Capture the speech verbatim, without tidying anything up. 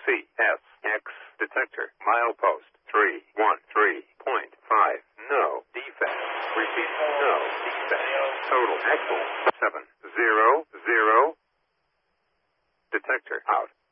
C S X detector. Milepost three one three point five. No defect. Repeat. No defect. Total excellent. seven zero zero. Detector out.